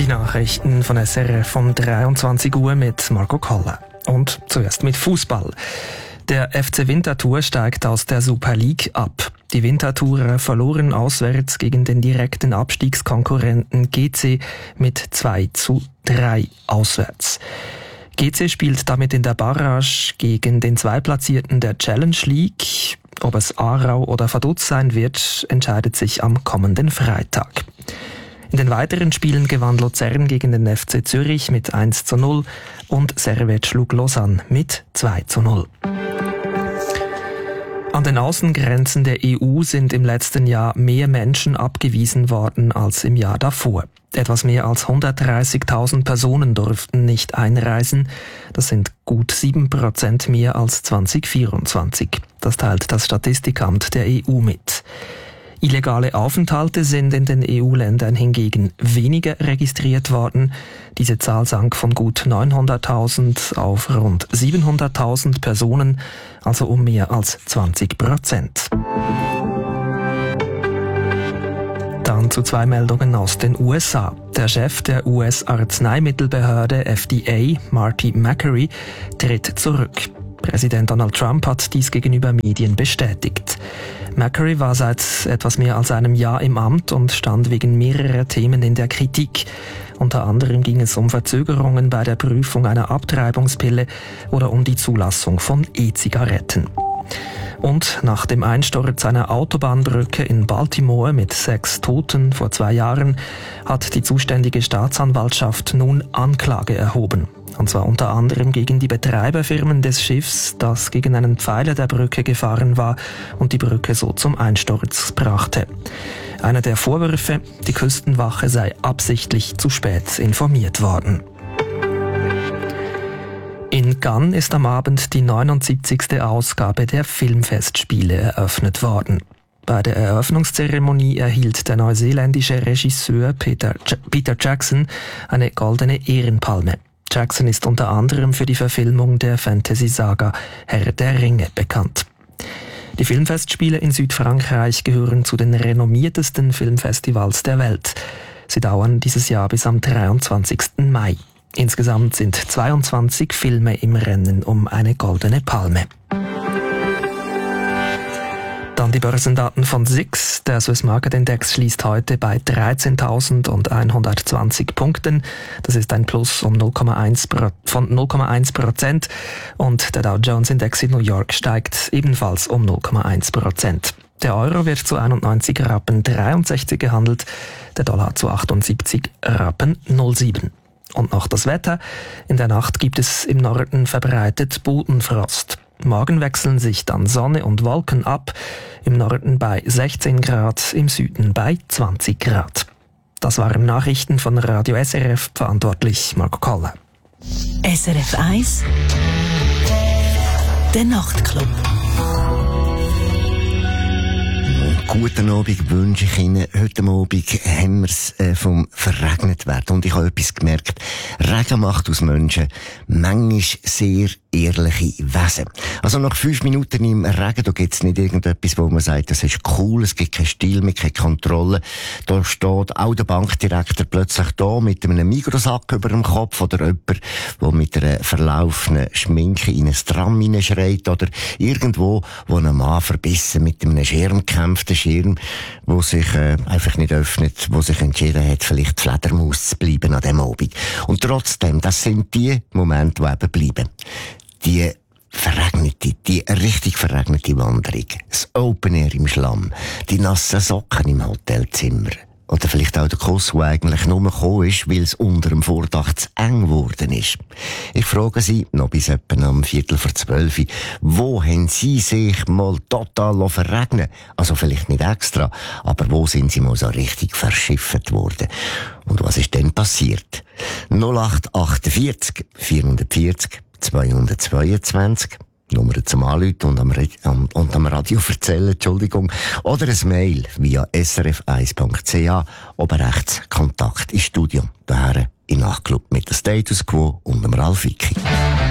Die Nachrichten von SRF um 23 Uhr mit Marco Koller. Und zuerst mit Fußball. Der FC Winterthur steigt aus der Super League ab. Die Winterthurer verloren auswärts gegen den direkten Abstiegskonkurrenten GC mit 2:3 auswärts. GC spielt damit in der Barrage gegen den Zweitplatzierten der Challenge League. Ob es Aarau oder Vaduz sein wird, entscheidet sich am kommenden Freitag. In den weiteren Spielen gewann Luzern gegen den FC Zürich mit 1:0 und Servette schlug Lausanne mit 2:0. An den Außengrenzen der EU sind im letzten Jahr mehr Menschen abgewiesen worden als im Jahr davor. Etwas mehr als 130.000 Personen durften nicht einreisen. Das sind gut 7% mehr als 2024. Das teilt das Statistikamt der EU mit. Illegale Aufenthalte sind in den EU-Ländern hingegen weniger registriert worden. Diese Zahl sank von gut 900.000 auf rund 700.000 Personen, also um mehr als 20%. Dann zu zwei Meldungen aus den USA. Der Chef der US-Arzneimittelbehörde FDA, Marty Makary, tritt zurück. Präsident Donald Trump hat dies gegenüber Medien bestätigt. Makary war seit etwas mehr als einem Jahr im Amt und stand wegen mehrerer Themen in der Kritik. Unter anderem ging es um Verzögerungen bei der Prüfung einer Abtreibungspille oder um die Zulassung von E-Zigaretten. Und nach dem Einsturz einer Autobahnbrücke in Baltimore mit 6 Toten vor 2 Jahren hat die zuständige Staatsanwaltschaft nun Anklage erhoben. Und zwar unter anderem gegen die Betreiberfirmen des Schiffs, das gegen einen Pfeiler der Brücke gefahren war und die Brücke so zum Einsturz brachte. Einer der Vorwürfe, die Küstenwache sei absichtlich zu spät informiert worden. In Cannes ist am Abend die 79. Ausgabe der Filmfestspiele eröffnet worden. Bei der Eröffnungszeremonie erhielt der neuseeländische Regisseur Peter Jackson eine goldene Ehrenpalme. Jackson ist unter anderem für die Verfilmung der Fantasy-Saga Herr der Ringe bekannt. Die Filmfestspiele in Südfrankreich gehören zu den renommiertesten Filmfestivals der Welt. Sie dauern dieses Jahr bis am 23. Mai. Insgesamt sind 22 Filme im Rennen um eine goldene Palme. Dann die Börsendaten von SIX. Der Swiss Market Index schließt heute bei 13.120 Punkten. Das ist ein Plus von 0,1%. Und der Dow Jones Index in New York steigt ebenfalls um 0,1%. Der Euro wird zu 91,63 Rappen gehandelt, der Dollar zu 78,07 Rappen. Und noch das Wetter. In der Nacht gibt es im Norden verbreitet Bodenfrost. Morgen wechseln sich dann Sonne und Wolken ab. Im Norden bei 16 Grad, im Süden bei 20 Grad. Das waren Nachrichten von Radio SRF, verantwortlich Marco Koller. SRF 1 Der Nachtclub. Guten Abend wünsche ich Ihnen. Heute Abend haben wir es vom verregnet werden. Und ich habe etwas gemerkt. Regen macht aus Menschen manchmal sehr ehrliche Wesen. Also nach 5 Minuten im Regen, da gibt es nicht irgendetwas, wo man sagt, das ist cool, es gibt keinen Stil mehr, keine Kontrolle. Da steht auch der Bankdirektor plötzlich da mit einem Mikrosack über dem Kopf oder jemand, der mit einer verlaufenen Schminke in ein Tram hineinschreit oder irgendwo, wo ein Mann verbissen mit einem Schirm kämpft, ein Schirm, wo sich einfach nicht öffnet, wo sich entschieden hat, vielleicht Fledermaus zu bleiben an dem Abend. Und trotzdem, das sind die Momente, die eben bleiben. Die richtig verregnete Wanderung, das Open Air im Schlamm, die nassen Socken im Hotelzimmer. Oder vielleicht auch der Kuss, der eigentlich nur gekommen ist, weil es unter dem Vordach zu eng geworden ist. Ich frage Sie, noch bis etwa am 11:45, wo haben Sie sich mal total verregnen? Also vielleicht nicht extra, aber wo sind Sie mal so richtig verschifft worden? Und was ist denn passiert? 0848 440 222 Nummer zum Anrufen und am Radio erzählen, Entschuldigung. Oder ein Mail via srf1.ch, oben rechts Kontakt ins Studio. Daher im Nachtclub mit dem Status Quo und dem Ralf Wicki.